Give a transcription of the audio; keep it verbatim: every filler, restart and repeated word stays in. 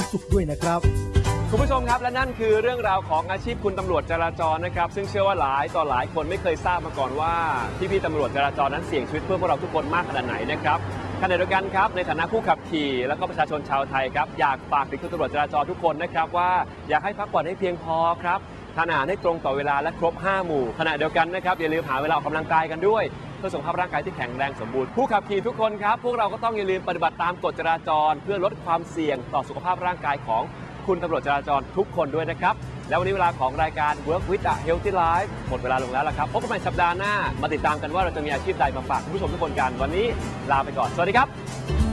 สุขด้วยนะครับคุณผู้ชมครับและนั่นคือเรื่องราวของอาชีพคุณตำรวจจราจรนะครับซึ่งเชื่อว่าหลายต่อหลายคนไม่เคยทราบมาก่อนว่าพี่ๆตำรวจจราจรนั้นเสี่ยงชีวิตเพื่อพวกเราทุกคนมากขนาดไหนนะครับขณะเดียวกันครับในฐานะผู้ขับขี่และก็ประชาชนชาวไทยครับอยากฝากถึงคุณตำรวจจราจรทุกคนนะครับว่าอยากให้พักผ่อนให้เพียงพอครับทานอาหารให้ตรงต่อเวลาและครบห้าหมู่ขณะเดียวกันนะครับอย่าลืมหาเวลาออกกำลังกายกันด้วยเพื่อสุขภาพร่างกายที่แข็งแรงสมบูรณ์ผู้ขับขี่ทุกคนครับพวกเราก็ต้องอย่าลืมปฏิบัติตามกฎจราจรเพื่อลดความเสี่ยงต่อสุขภาพร่างกายของคุณตำรวจจราจรทุกคนด้วยนะครับแล้ววันนี้เวลาของรายการ Work with a Healthy Life หมดเวลาลงแล้วล่ะครับพบกันใหม่สัปดาห์หน้ามาติดตามกันว่าเราจะมีอาชีพใดมาฝากคุณผู้ชมทุกคนกันวันนี้ลาไปก่อนสวัสดีครับ